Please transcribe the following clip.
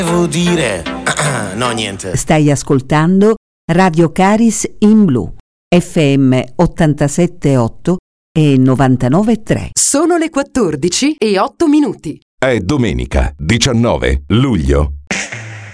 Devo dire... no, niente. Stai ascoltando Radio Caris in Blu, FM 87.8 e 99.3. Sono le 14:08. È domenica, 19 luglio.